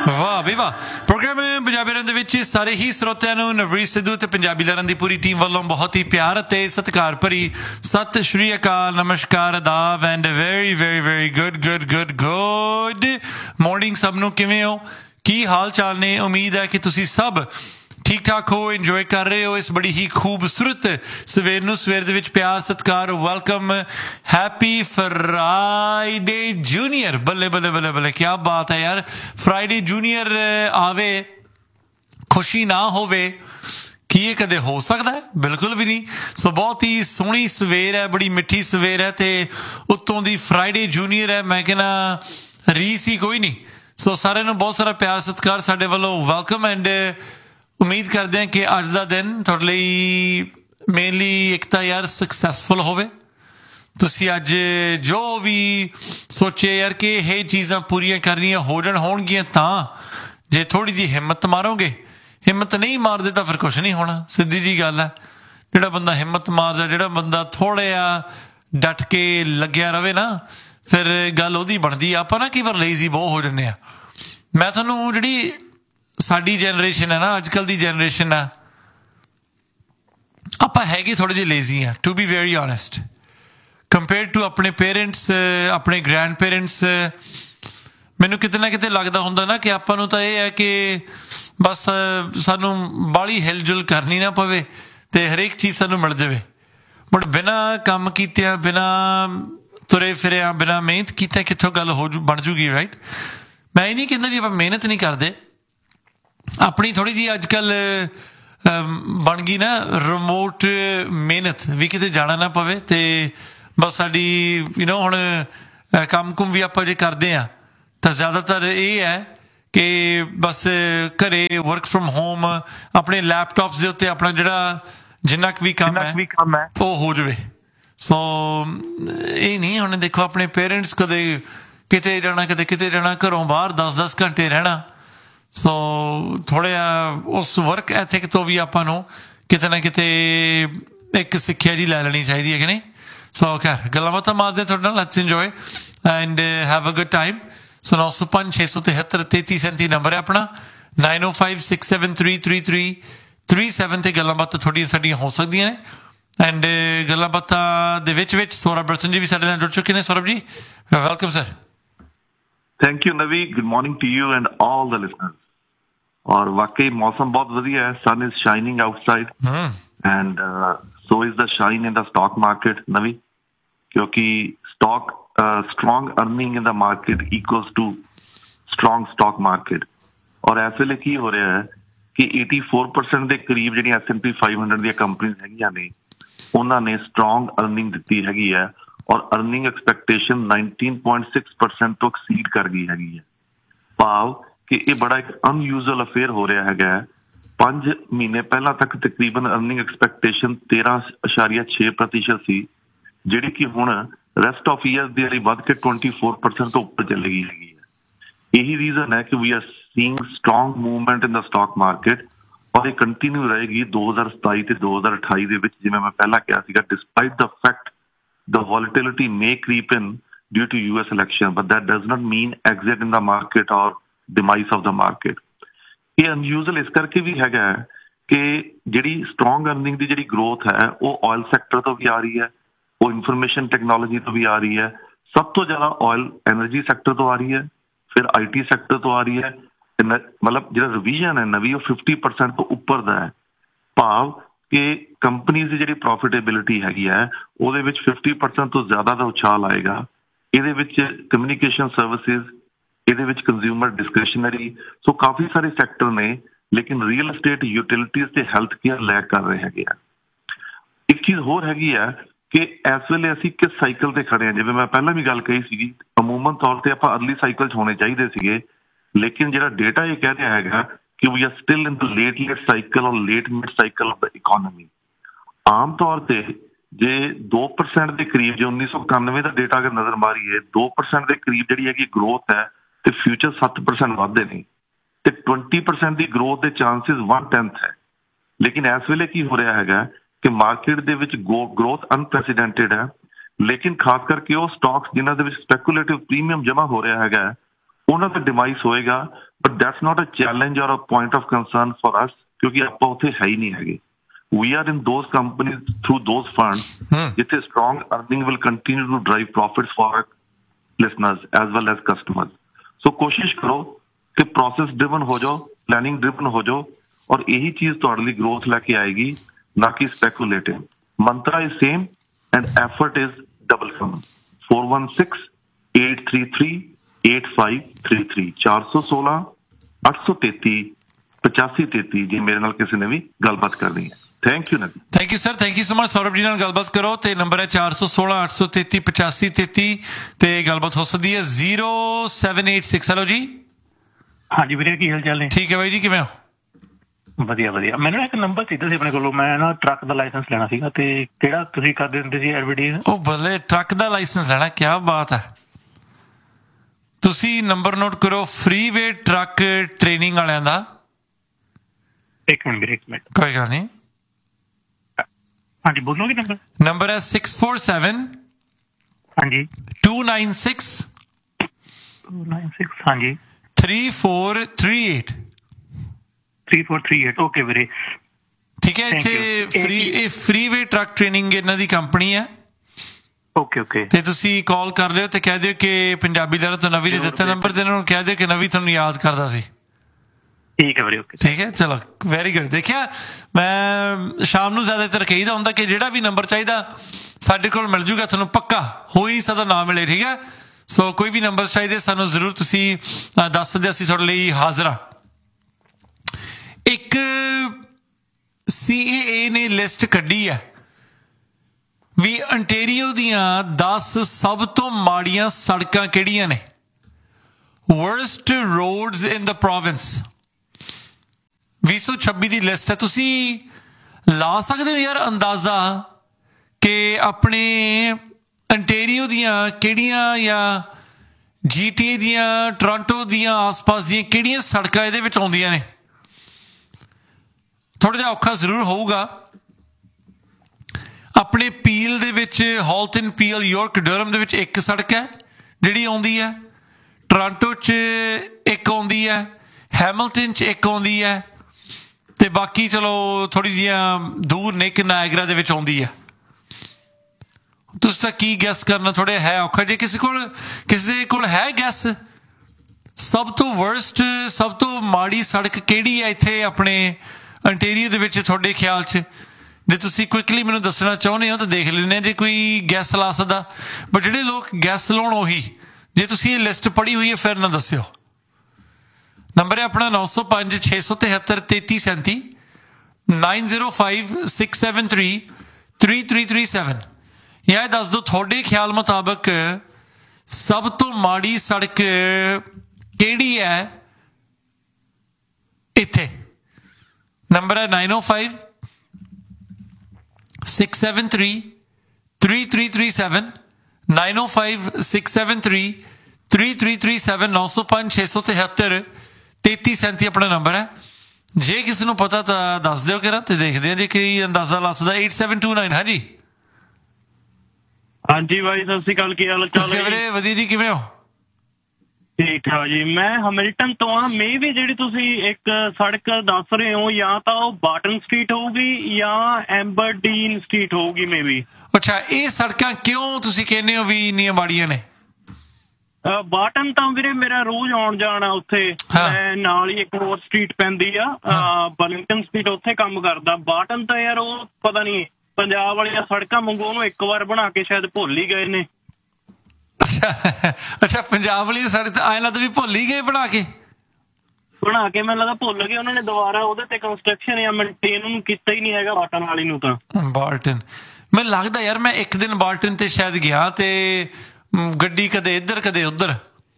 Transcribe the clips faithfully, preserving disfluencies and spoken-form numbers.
ਵਾਹ ਵੀ ਵਾਹ। ਪ੍ਰੋਗਰਾਮ ਪੰਜਾਬੀ ਲਹਿਰਾਂ ਦੇ ਵਿੱਚ ਸਾਰੇ ਹੀ ਸਰੋਤਿਆਂ ਨੂੰ ਨਵਰੀਤ ਸਿੱਧੂ ਤੇ ਪੰਜਾਬੀ ਲਹਿਰਾਂ ਦੀ ਪੂਰੀ ਟੀਮ ਵੱਲੋਂ ਬਹੁਤ ਹੀ ਪਿਆਰ ਅਤੇ ਸਤਿਕਾਰ ਭਰੀ ਸਤਿ ਸ਼੍ਰੀ ਅਕਾਲ, ਨਮਸਕਾਰ, ਆਦਾਬ and very very very good good good good morning. ਸਭ ਨੂੰ ਕਿਵੇਂ ਹੋ, ਕੀ ਹਾਲ ਚਾਲ ਨੇ? ਉਮੀਦ ਹੈ ਕਿ ਤੁਸੀਂ ਸਭ ਠੀਕ ਠਾਕ ਹੋ, ਇੰਜੋਏ ਕਰ ਰਹੇ ਹੋ ਇਸ ਬੜੀ ਹੀ ਖੂਬਸੂਰਤ ਸਵੇਰ ਨੂੰ। ਸਵੇਰ ਦੇ ਵਿੱਚ ਪਿਆਰ ਸਤਿਕਾਰ, ਵੈਲਕਮ, ਹੈਪੀ ਫਰਾਈਡੇ ਜੂਨੀਅਰ। ਬੱਲੇ ਬੱਲੇ ਬੱਲੇ ਬੱਲੇ, ਕਿਆ ਬਾਤ ਹੈ ਯਾਰ। ਫਰਾਈਡੇ ਜੂਨੀਅਰ ਆਵੇ, ਖੁਸ਼ੀ ਨਾ ਹੋਵੇ, ਕੀ ਇਹ ਕਦੇ ਹੋ ਸਕਦਾ ਹੈ? ਬਿਲਕੁਲ ਵੀ ਨਹੀਂ। ਸੋ ਬਹੁਤ ਹੀ ਸੋਹਣੀ ਸਵੇਰ ਹੈ, ਬੜੀ ਮਿੱਠੀ ਸਵੇਰ ਹੈ ਤੇ ਉੱਤੋਂ ਦੀ ਫਰਾਈਡੇ ਜੂਨੀਅਰ ਹੈ। ਮੈਂ ਕਹਿੰਦਾ ਰੀਸ ਹੀ ਕੋਈ ਨਹੀਂ। ਸੋ ਸਾਰਿਆਂ ਨੂੰ ਬਹੁਤ ਸਾਰਾ ਪਿਆਰ ਸਤਿਕਾਰ ਸਾਡੇ ਵੱਲੋਂ, ਵੈਲਕਮ। ਐਂਡ ਉਮੀਦ ਕਰਦੇ ਹਾਂ ਕਿ ਅੱਜ ਦਾ ਦਿਨ ਤੁਹਾਡੇ ਲਈ ਮੇਨਲੀ ਇੱਕ ਤਾਂ ਯਾਰ ਸਕਸੈਸਫੁਲ ਹੋਵੇ। ਤੁਸੀਂ ਅੱਜ ਜੋ ਵੀ ਸੋਚੇ ਯਾਰ ਕਿ ਇਹ ਚੀਜ਼ਾਂ ਪੂਰੀਆਂ ਕਰਨੀਆਂ ਹੋ ਜਾਣ ਹੋਣਗੀਆਂ, ਤਾਂ ਜੇ ਥੋੜ੍ਹੀ ਜਿਹੀ ਹਿੰਮਤ ਮਾਰੋਗੇ, ਹਿੰਮਤ ਨਹੀਂ ਮਾਰਦੇ ਤਾਂ ਫਿਰ ਕੁਛ ਨਹੀਂ ਹੋਣਾ। ਸਿੱਧੀ ਜਿਹੀ ਗੱਲ ਹੈ। ਜਿਹੜਾ ਬੰਦਾ ਹਿੰਮਤ ਮਾਰਦਾ, ਜਿਹੜਾ ਬੰਦਾ ਥੋੜ੍ਹਾ ਜਿਹਾ ਡਟ ਕੇ ਲੱਗਿਆ ਰਵੇ ਨਾ, ਫਿਰ ਗੱਲ ਉਹਦੀ ਬਣਦੀ ਆ। ਆਪਾਂ ਨਾ ਕਈ ਵਾਰ ਲੇਜ਼ੀ ਬਹੁਤ ਹੋ ਜਾਂਦੇ ਆ। ਮੈਂ ਤੁਹਾਨੂੰ ਜਿਹੜੀ ਸਾਡੀ ਜਨਰੇਸ਼ਨ ਹੈ ਨਾ, ਅੱਜ ਕੱਲ੍ਹ ਦੀ ਜਨਰੇਸ਼ਨ ਆ, ਆਪਾਂ ਹੈਗੇ ਥੋੜ੍ਹੇ ਜਿਹੇ ਲੇਜ਼ੀ ਆ, to be very honest, compare to ਆਪਣੇ ਪੇਰੈਂਟਸ, ਆਪਣੇ ਗ੍ਰੈਂਡ ਪੇਰੈਂਟਸ। ਮੈਨੂੰ ਕਿਤੇ ਨਾ ਕਿਤੇ ਲੱਗਦਾ ਹੁੰਦਾ ਨਾ ਕਿ ਆਪਾਂ ਨੂੰ ਤਾਂ ਇਹ ਹੈ ਕਿ ਬਸ ਸਾਨੂੰ ਬਾਹਲੀ ਹਿਲ ਜੁਲ ਕਰਨੀ ਨਾ ਪਵੇ ਅਤੇ ਹਰੇਕ ਚੀਜ਼ ਸਾਨੂੰ ਮਿਲ ਜਾਵੇ। ਬਟ ਬਿਨਾਂ ਕੰਮ ਕੀਤਿਆਂ, ਬਿਨਾਂ ਤੁਰੇ ਫਿਰਿਆ, ਬਿਨਾਂ ਮਿਹਨਤ ਕੀਤਿਆਂ ਕਿੱਥੋਂ ਗੱਲ ਹੋ ਜੂ ਬਣ ਜੂਗੀ, ਰਾਈਟ। ਮੈਂ ਇਹ ਨਹੀਂ ਕਹਿੰਦਾ ਵੀ ਆਪਾਂ ਮਿਹਨਤ ਨਹੀਂ ਕਰਦੇ। ਆਪਣੀ ਥੋੜ੍ਹੀ ਜਿਹੀ ਅੱਜ ਕੱਲ੍ਹ ਬਣ ਗਈ ਨਾ ਰਿਮੋਟ ਮਿਹਨਤ, ਵੀ ਕਿਤੇ ਜਾਣਾ ਨਾ ਪਵੇ ਅਤੇ ਬਸ ਸਾਡੀ ਯੂ ਨੋ ਹੁਣ ਕੰਮ ਕੁੰਮ ਵੀ ਆਪਾਂ ਜੇ ਕਰਦੇ ਹਾਂ ਤਾਂ ਜ਼ਿਆਦਾਤਰ ਇਹ ਹੈ ਕਿ ਬਸ ਘਰੇ ਵਰਕ ਫਰੋਮ ਹੋਮ, ਆਪਣੇ ਲੈਪਟਾਪਸ ਦੇ ਉੱਤੇ ਆਪਣਾ ਜਿਹੜਾ ਜਿੰਨਾ ਕੁ ਵੀ ਕੰਮ ਹੈ ਉਹ ਹੋ ਜਾਵੇ। ਸੋ ਇਹ ਨਹੀਂ, ਹੁਣ ਦੇਖੋ ਆਪਣੇ ਪੇਰੈਂਟਸ ਕਦੇ ਕਿਤੇ ਜਾਣਾ, ਕਦੇ ਕਿਤੇ ਜਾਣਾ, ਘਰੋਂ ਬਾਹਰ ਦਸ ਦਸ ਘੰਟੇ ਰਹਿਣਾ। ਸੋ ਥੋੜ੍ਹਾ ਜਿਹਾ ਉਸ ਵਰਕ ਐਥਿਕ ਤੋਂ ਵੀ ਆਪਾਂ ਨੂੰ ਕਿਤੇ ਨਾ ਕਿਤੇ ਇੱਕ ਸਿੱਖਿਆ ਜੀ ਲੈ ਲੈਣੀ ਚਾਹੀਦੀ ਹੈ ਕਿ ਨਹੀਂ। ਸੋ ਖੈਰ ਗੱਲਾਂ ਬਾਤਾਂ ਮਾਰਦੇ ਤੁਹਾਡੇ ਨਾਲ, let's enjoy and have a good time. ਸੋ ਨੌ ਸੌ ਪੰਜ ਛੇ ਸੌ ਤਿਹੱਤਰ ਤੇਤੀ ਸੈਂਤੀ ਨੰਬਰ ਹੈ ਆਪਣਾ, ਨਾਈਨ ਓ five six seven three three three three seven 'ਤੇ ਗੱਲਾਂ ਬਾਤਾਂ ਥੋੜ੍ਹੀਆਂ ਸਾਡੀਆਂ ਹੋ ਸਕਦੀਆਂ ਨੇ। ਐਂਡ ਗੱਲਾਂ ਬਾਤਾਂ ਦੇ ਵਿੱਚ ਵਿੱਚ ਸੌਰਵ ਬਰਤਨ ਜੀ ਵੀ ਸਾਡੇ ਨਾਲ ਜੁੜ ਚੁੱਕੇ ਨੇ। ਸੌਰਵ ਜੀ ਵੈਲਕਮ ਸਰ। ਥੈਂਕ ਯੂ ਨਵੀ, good morning to you and all the listeners. ਔਰ ਵਾਕਈ ਮੌਸਮ ਬਹੁਤ ਵਧੀਆ ਹੈ, ਸਨ is shining outside and so is the shine in the stock market ਨਵੀ, ਕਿਉਂਕਿ stock strong earning in the market equals to strong stock market. ਔਰ ਇਸ ਵੇਲੇ ਕੀ ਹੋ ਰਿਹਾ ਹੈ ਕਿ ਏਟੀ ਫੋਰ ਪਰਸੈਂਟ ਦੇ ਕਰੀਬ ਜਿਹੜੀਆਂ S and P five hundred ਦੀਆਂ ਕੰਪਨੀਆਂ ਹੈਗੀਆਂ ਨੇ, ਉਹਨਾਂ ਨੇ ਸਟਰੋਂਗ ਅਰਨਿੰਗ ਦਿੱਤੀ ਹੈਗੀ ਹੈ ਔਰ earning expectation nineteen point six percent ਤੋਂ ਐਕਸੀਡ ਕਰ ਗਈ ਹੈਗੀ ਹੈ। ਭਾਵ ਕਿ ਇਹ ਬੜਾ ਇੱਕ ਅਨਯੂਜ਼ਲ ਅਫੇਅਰ ਹੋ ਰਿਹਾ ਹੈਗਾ। ਪੰਜ ਮਹੀਨੇ ਪਹਿਲਾਂ ਤੱਕ ਤਕਰੀਬਨ ਅਰਨਿੰਗ ਐਕਸਪੈਕਟੇਸ਼ਨ ਤੇਰਾਂ ਅਸ਼ਾਰੀਆ ਛੇ ਪ੍ਰਤੀਸ਼ਤ ਸੀ, ਜਿਹੜੀ ਕਿ ਹੁਣ ਰੈਸਟ ਆਫ ਈਅਰ ਦੇ ਲਈ ਵੱਧ ਕੇ ਟਵੈਂਟੀ ਫੋਰ ਪਰਸੈਂਟ ਤੋਂ ਉੱਪਰ ਚਲੇ ਗਈ ਹੈਗੀ ਹੈ। ਇਹੀ ਰੀਜ਼ਨ ਹੈ ਕਿ ਵੀ ਆਰ ਸੀਇੰਗ ਸਟਰੋਂਗ ਮੂਵਮੈਂਟ ਇਨ ਦਾ ਸਟਾਕ ਮਾਰਕੀਟ ਔਰ ਇਹ ਕੰਟੀਨਿਊ ਰਹੇਗੀ ਦੋ ਹਜ਼ਾਰ ਸਤਾਈ ਤੇ ਦੋ ਹਜ਼ਾਰ ਅਠਾਈ ਦੇ ਵਿੱਚ। ਜਿਵੇਂ ਮੈਂ ਪਹਿਲਾਂ ਕਿਹਾ ਸੀਗਾ, despite the fact the volatility may creep in due to U S election, but that does not mean exit in the market or demise of the market. ਇਹ ਅਨਯੂਜ਼ਲ ਇਸ ਕਰਕੇ ਵੀ ਹੈਗਾ ਕਿ ਜਿਹੜੀ ਸਟਰੋਂਗ ਅਰਨਿੰਗ ਦੀ ਜਿਹੜੀ ਗਰੋਥ ਹੈ ਉਹ ਆਇਲ ਸੈਕਟਰ ਤੋਂ ਵੀ ਆ ਰਹੀ ਹੈ, ਉਹ ਇਨਫੋਰਮੇਸ਼ਨ ਟੈਕਨੋਲੋਜੀ ਤੋਂ ਵੀ ਆ ਰਹੀ ਹੈ। ਸਭ ਤੋਂ ਜ਼ਿਆਦਾ ਆਇਲ ਐਨਰਜੀ ਸੈਕਟਰ ਤੋਂ ਆ ਰਹੀ ਹੈ, ਫਿਰ ਆਈ ਟੀ ਸੈਕਟਰ ਤੋਂ ਆ ਰਹੀ ਹੈ। ਮਤਲਬ ਜਿਹੜਾ ਰਿਵੀਜ਼ਨ ਹੈ ਨਵੀਂ, ਉਹ ਫਿਫਟੀ ਪਰਸੈਂਟ ਤੋਂ ਉੱਪਰ ਦਾ ਹੈ। ਭਾਵ ਕਿ ਕੰਪਨੀਜ਼ ਦੀ ਜਿਹੜੀ ਪ੍ਰੋਫਿਟੇਬਿਲਿਟੀ ਹੈਗੀ ਹੈ ਉਹਦੇ ਵਿੱਚ ਫਿਫਟੀ ਪਰਸੈਂਟ ਤੋਂ ਜ਼ਿਆਦਾ ਦਾ ਉਛਾਲ ਆਏਗਾ। ਇਹਦੇ ਵਿੱਚ ਕਮਿਊਨੀਕੇਸ਼ਨ ਸਰਵਿਸਿਜ਼, ਇਹਦੇ ਵਿੱਚ ਕੰਜ਼ਿਊਮਰ ਡਿਸਕ੍ਰਿਸ਼ਨਰੀ, ਸੋ ਕਾਫੀ ਸਾਰੇ ਸੈਕਟਰ ਨੇ। ਲੇਕਿਨ ਰੀਅਲ ਅਸਟੇਟ, ਯੂਟਿਲਿਟੀਜ਼ ਤੇ ਹੈਲਥ ਕੇਅਰ ਲੈਗ ਕਰ ਰਹੇ ਹੈਗੇ ਆ। ਇੱਕ ਚੀਜ਼ ਹੋਰ ਹੈਗੀ ਆ ਕਿ ਇਸ ਵੇਲੇ ਅਸੀਂ ਕਿਸ ਸਾਈਕਲ ਤੇ ਖੜੇ ਹਾਂ। ਜਿਵੇਂ ਮੈਂ ਪਹਿਲਾਂ ਵੀ ਗੱਲ ਕਹੀ ਸੀਗੀ, ਅਮੂਮਨ ਤੌਰ ਤੇ ਆਪਾਂ ਅਰਲੀ ਸਾਈਕਲ 'ਚ ਹੋਣੇ ਚਾਹੀਦੇ ਸੀਗੇ, ਲੇਕਿਨ ਜਿਹੜਾ ਡੇਟਾ ਇਹ ਕਹਿ ਰਿਹਾ ਹੈਗਾ ਕਿ ਵੀ are still in the late late cycle ਔਰ late mid cycle of the economy. ਆਮ ਤੌਰ ਤੇ ਜੇ ਦੋ ਪਰਸੈਂਟ ਦੇ ਕਰੀਬ, ਜੇ ਉੱਨੀ ਸੌ ਇਕਾਨਵੇਂ ਦਾ ਡੇਟਾ ਅਗਰ ਨਜ਼ਰ ਮਾਰੀਏ, ਦੋ ਪਰਸੈਂਟ ਦੇ ਕਰੀਬ ਜਿਹੜੀ ਹੈਗੀ ਗਰੋਥ ਹੈ ਤੇ ਫਿਊਚਰ ਸੱਤ ਪਰਸੈਂਟ ਵੱਧਦੇ ਨੇ ਤੇ ਟਵੰਟੀ ਪਰਸੈਂਟ ਦੀ ਗਰੋਥ ਦੇ ਚਾਂਸਿਸ ਵਨ ਟੈਂਥ ਹੈ। ਲੇਕਿਨ ਇਸ ਵੇਲੇ ਕੀ ਹੋ ਰਿਹਾ ਹੈਗਾ ਕਿ ਮਾਰਕੀਟ ਦੇ ਵਿੱਚ ਗਰੋਥ ਅਨਪ੍ਰੈਸੀਡੈਂਟਡ ਹੈ, ਲੇਕਿਨ ਖਾਸ ਕਰਕੇ ਉਹ ਸਟਾਕਸ ਜਿਨ੍ਹਾਂ ਦੇ ਵਿੱਚ ਸਪੈਕੂਲੇਟਿਵ ਪ੍ਰੀਮੀਅਮ ਜਮ੍ਹਾਂ ਹੋ ਰਿਹਾ ਹੈਗਾ ਉਹਨਾਂ ਦਾ ਡਿਮਾਈਸ ਹੋਏਗਾ। but that's not a challenge or a point of concern for us ਕਿਉਂਕਿ ਆਪਾਂ ਉੱਥੇ ਹੈ ਹੀ ਨਹੀਂ ਹੈਗੇ. We are in those companies through those funds ਜਿੱਥੇ strong earning will continue to drive profits for our listeners as well as customers. So ਕੋਸ਼ਿਸ਼ ਕਰੋ ਕਿ process driven ਹੋ ਜਾਓ, planning driven ਹੋ ਜਾਓ ਔਰ ਇਹੀ ਚੀਜ਼ ਤੁਹਾਡੇ ਲਈ growth ਲੈ ਕੇ ਆਏਗੀ, ਨਾ ਕਿ speculative. Mantra is same and effort is double sum. four one six eight three three eight five three three ਚਾਰ ਸੌ ਸੋਲਾਂ ਅੱਠ ਸੌ ਤੇਤੀ ਪਚਾਸੀ ਤੇਤੀ ਜੇ ਮੇਰੇ ਨਾਲ ਕਿਸੇ ਨੇ ਵੀ ਗੱਲਬਾਤ ਕਰਨੀ ਹੈ. ਥੈਂਕ ਯੂ ਨਵੀ. Thank you sir, thank you so much. Saurav ਜੀ ਨਾਲ ਗੱਲਬਾਤ ਕਰੋ ਤੇ ਨੰਬਰ ਹੈ ਚਾਰ ਸੌ ਸੋਲਾਂ ਅੱਠ ਸੌ ਤੇਤੀ ਪਚਾਸੀ ਤੇਤੀ ਤੇ ਗੱਲਬਾਤ ਹੋ ਸਕਦੀ ਹੈ zero seven eight six. Hello ਜੀ. ਹਾਂਜੀ ਵੀਰੇ, ਕੀ ਹਾਲ ਚਾਲ ਨੇ? ਠੀਕ ਹੈ ਬਾਈ ਜੀ, ਕਿਵੇਂ ਹੋ? ਵਧੀਆ ਵਧੀਆ. ਮੈਨੂੰ ਇੱਕ ਨੰਬਰ ਚਾਹੀਦਾ ਸੀ ਆਪਣੇ ਕੋਲੋਂ, ਮੈਂ ਨਾ ਟਰੱਕ ਦਾ ਲਾਇਸੈਂਸ ਲੈਣਾ ਸੀਗਾ ਤੇ ਕਿਹੜਾ ਤੁਸੀਂ ਕਰਦੇ ਹੁੰਦੇ ਸੀ ਐਡਵਰਟਾਈਜ਼? ਉਹ ਬੱਲੇ, ਟਰੱਕ ਦਾ ਲਾਇਸੈਂਸ ਲੈਣਾ, ਕੀ ਬਾਤ ਹੈ. ਤੁਸੀਂ ਨੰਬਰ ਨੋਟ ਕਰੋ, ਫਰੀਵੇ ਟਰੱਕ ਟ੍ਰੇਨਿੰਗ ਵਾਲਿਆਂ ਦਾ. ਇੱਕ ਮਿੰਟ ਵੀਰੇ, ਇੱਕ ਮਿੰਟ. ਕੋਈ ਗੱਲ ਨਹੀਂ. ਹਾਂਜੀ ਬੋਲੋਗੇ ਨੰਬਰ? ਨੰਬਰ ਹੈ ਸਿਕਸ ਫੋਰ ਸੈਵਨ ਹਾਂਜੀ to nine six to nine six ਹਾਂਜੀ three four three eight three four three eight. Okay ਵੀਰੇ, ਠੀਕ ਹੈ. ਇੱਥੇ ਫਰੀ ਇਹ ਫਰੀਵੇ ਟਰੱਕ ਟ੍ਰੇਨਿੰਗ ਇਹਨਾਂ ਦੀ ਕੰਪਨੀ ਹੈ. Okay okay. ਤੇ ਤੁਸੀਂ ਕਾਲ ਕਰ ਲਿਓ ਤੇ ਕਹਿ ਦਿਓ ਕਿ ਪੰਜਾਬੀ ਲਹਿਰ ਤੋਂ ਨਵੀਂ ਨੇ ਦਿੱਤਾ ਨੰਬਰ, ਤੇ ਇਹਨਾਂ ਨੂੰ ਕਹਿ ਦਿਓ ਕਿ ਨਵੀਂ ਤੁਹਾਨੂੰ ਯਾਦ ਕਰਦਾ ਸੀ. ਠੀਕ ਹੈ ਵੀਰੇ, ਓਕੇ. ਠੀਕ ਹੈ, ਚਲੋ ਵੈਰੀ ਗੁੱਡ. ਦੇਖਿਆ, ਮੈਂ ਸ਼ਾਮ ਨੂੰ ਜ਼ਿਆਦਾਤਰ ਕਹੀਦਾ ਹੁੰਦਾ ਕਿ ਜਿਹੜਾ ਵੀ ਨੰਬਰ ਚਾਹੀਦਾ ਸਾਡੇ ਕੋਲ ਮਿਲ ਜੂਗਾ ਤੁਹਾਨੂੰ, ਪੱਕਾ ਹੋ ਹੀ ਨਹੀਂ ਸਕਦਾ ਨਾ ਮਿਲੇ. ਠੀਕ ਹੈ, ਸੋ ਕੋਈ ਵੀ ਨੰਬਰ ਚਾਹੀਦੇ ਸਾਨੂੰ ਜ਼ਰੂਰ ਤੁਸੀਂ ਦੱਸ ਦਿਓ, ਅਸੀਂ ਤੁਹਾਡੇ ਲਈ ਹਾਜ਼ਰ ਹਾਂ. ਇੱਕ ਸੀ ਏ ਏ ਨੇ ਲਿਸਟ ਕੱਢੀ ਹੈ ਵੀ ਅੰਟੇਰੀਓ ਦੀਆਂ ਦਸ ਸਭ ਤੋਂ ਮਾੜੀਆਂ ਸੜਕਾਂ ਕਿਹੜੀਆਂ ਨੇ, ਵਰਸਟ ਰੋਡਸ ਇਨ ਦ ਪ੍ਰੋਵਿੰਸ. ਵੀਹ ਸੌ ਛੱਬੀ ਦੀ ਲਿਸਟ ਹੈ. ਤੁਸੀਂ ਲਾ ਸਕਦੇ ਹੋ ਯਾਰ ਅੰਦਾਜ਼ਾ ਕਿ ਆਪਣੇ ਅੰਟੇਰੀਓ ਦੀਆਂ ਕਿਹੜੀਆਂ ਜਾਂ ਜੀ ਟੀ ਏ ਦੀਆਂ, ਟੋਰਾਂਟੋ ਦੀਆਂ ਆਸ-ਪਾਸ ਦੀਆਂ ਕਿਹੜੀਆਂ ਸੜਕਾਂ ਇਹਦੇ ਵਿੱਚ ਆਉਂਦੀਆਂ ਨੇ? ਥੋੜ੍ਹਾ ਜਿਹਾ ਔਖਾ ਜ਼ਰੂਰ ਹੋਊਗਾ. ਆਪਣੇ ਪੀਲ ਦੇ ਵਿੱਚ, ਹਾਲਟਨ ਪੀਲ, ਯਾਰਕ ਡਰਹਮ ਦੇ ਵਿੱਚ ਇੱਕ ਸੜਕ ਹੈ ਜਿਹੜੀ ਆਉਂਦੀ ਹੈ, ਟੋਰਾਂਟੋ 'ਚ ਇੱਕ ਆਉਂਦੀ ਹੈ, ਹੈਮਿਲਟਨ 'ਚ ਇੱਕ ਆਉਂਦੀ ਹੈ, ਤੇ ਬਾਕੀ ਚਲੋ ਥੋੜ੍ਹੀ ਜਿਹੀਆਂ ਦੂਰ ਨੇ, ਇੱਕ ਨਾਇਗਰਾ ਦੇ ਵਿੱਚ ਆਉਂਦੀ ਹੈ. ਤੁਸੀਂ ਤਾਂ ਕੀ ਗੈਸ ਕਰਨਾ, ਥੋੜ੍ਹਾ ਹੈ ਔਖਾ. ਜੇ ਕਿਸੇ ਕੋਲ ਕਿਸੇ ਕੋਲ ਹੈ ਗੈਸ, ਸਭ ਤੋਂ ਵਰਸਟ, ਸਭ ਤੋਂ ਮਾੜੀ ਸੜਕ ਕਿਹੜੀ ਹੈ ਇੱਥੇ ਆਪਣੇ ਅੰਟੇਰੀਓ ਦੇ ਵਿੱਚ ਤੁਹਾਡੇ ਖਿਆਲ 'ਚ? ਜੇ ਤੁਸੀਂ ਕੁਇਕਲੀ ਮੈਨੂੰ ਦੱਸਣਾ ਚਾਹੁੰਦੇ ਹੋ ਤਾਂ ਦੇਖ ਲੈਂਦੇ ਹਾਂ ਜੇ ਕੋਈ ਗੈਸ ਲਾ ਸਕਦਾ. ਬਟ ਜਿਹੜੇ ਲੋਕ ਗੈਸ ਲਾਉਣ ਉਹੀ, ਜੇ ਤੁਸੀਂ ਇਹ ਲਿਸਟ ਪੜ੍ਹੀ ਹੋਈ ਹੈ ਫਿਰ ਨਾ ਦੱਸਿਓ. ਨੰਬਰ ਹੈ ਆਪਣਾ ਨੌ ਸੌ ਪੰਜ ਛੇ ਸੌ ਤਿਹੱਤਰ ਤੇਤੀ ਸੈਂਤੀ nine zero five six seven three three three three seven. ਜਾਂ ਇਹ ਦੱਸ ਦਿਓ ਤੁਹਾਡੇ ਖਿਆਲ ਮੁਤਾਬਕ ਸਭ ਤੋਂ ਮਾੜੀ ਸੜਕ ਕਿਹੜੀ ਹੈ ਇੱਥੇ? ਨੰਬਰ ਹੈ ਨਾਈਨ ਓ five six seven three three three three seven nine ਓ five six seven three three three three seven. ਨੌ ਸੌ ਪੰਜ ਛੇ ਸੌ ਤਿਹੱਤਰ ਤੇਤੀ ਸੈਂਤੀ ਆਪਣਾ ਨੰਬਰ ਹੈ. ਜੇ ਕਿਸੇ ਨੂੰ ਪਤਾ ਤਾਂ ਦੱਸ ਦਿਓ ਕਿਰਾ, ਤੇ ਦੇਖਦੇ ਹਾਂ ਜੇ ਕੋਈ ਅੰਦਾਜ਼ਾ ਲਾ ਸਕਦਾ. Eight seven to nine. ਹਾਂਜੀ ਹਾਂਜੀ ਬਾਈ, ਸਤਿ ਸ਼੍ਰੀ ਅਕਾਲ, ਕੀ ਹਾਲ ਚਾਲ ਹੈ? ਵਧੀਆ ਜੀ, ਕਿਵੇਂ ਹੋ? ਠੀਕ ਠਾਕ ਜੀ. ਮੈਂ ਹੈਮਿਲਟਨ ਤੋਂ ਆ. ਮੇ ਵੀ ਜਿਹੜੀ ਤੁਸੀਂ ਇੱਕ ਸੜਕ ਦੱਸ ਰਹੇ ਹੋ, ਜਾਂ ਤਾਂ ਉਹ ਬਾਰਟਨ ਸਟਰੀਟ ਹੋਊਗੀ ਜਾਂ ਐਂਬਰਡੀਨ ਸਟਰੀਟ ਹੋਊਗੀ ਮੇ ਵੀ. ਅੱਛਾ, ਇਹ ਸੜਕਾਂ ਕਿਉਂ ਤੁਸੀਂ ਕਹਿੰਦੇ ਹੋ ਵੀ ਇੰਨੀਆਂ ਮਾੜੀਆਂ ਨੇ? ਬਾਰਟਨ ਤਾਂ ਵੀਰੇ ਮੇਰਾ ਰੋਜ਼ ਆਉਣ ਜਾਣਾ ਉੱਥੇ, ਮੈਂ ਨਾਲ ਹੀ ਇੱਕ ਹੋਰ ਸਟਰੀਟ ਪੈਂਦੀ ਆ ਬਲਿੰਗਟਨ ਸਟਰੀਟ, ਉੱਥੇ ਕੰਮ ਕਰਦਾ. ਬਾਰਟਨ ਤਾਂ ਯਾਰ ਉਹ ਪਤਾ ਨਹੀਂ ਪੰਜਾਬ ਵਾਲੀਆਂ ਸੜਕਾਂ ਵਾਂਗੂ ਉਹਨੂੰ ਇੱਕ ਵਾਰ ਬਣਾ ਕੇ ਸ਼ਾਇਦ ਭੁੱਲ ਹੀ ਗਏ ਨੇ. ਅੱਛਾ ਅੱਛਾ, ਪੰਜਾਬ ਵਾਲੀ ਸੜਕ ਤਾਂ ਐਂ ਲੱਗਦਾ ਵੀ ਭੁੱਲ ਹੀ ਗਏ ਬਣਾ ਕੇ ਬਣਾ ਕੇ ਮੈਨੂੰ ਲੱਗਦਾ ਭੁੱਲ ਗਏ ਉਹਨਾਂ ਨੇ, ਦੁਬਾਰਾ ਉਹਦੇ ਤੇ ਕੰਸਟਰਕਸ਼ਨ ਜਾਂ ਮੇਨਟੇਨ ਉਹਨੂੰ ਕੀਤਾ ਹੀ ਨਹੀਂ ਹੈਗਾ ਬਾਰਟਨ ਵਾਲੀ ਨੂੰ. ਤਾਂ ਬਾਰਟਨ ਮੈਨੂੰ ਲੱਗਦਾ ਯਾਰ, ਮੈਂ ਇੱਕ ਦਿਨ ਬਾਰਟਨ ਤੇ ਸ਼ਾਇਦ ਗਿਆ ਤੇ ਗੱਡੀ ਕਦੇ ਇੱਧਰ ਕਦੇ ਉੱਧਰ,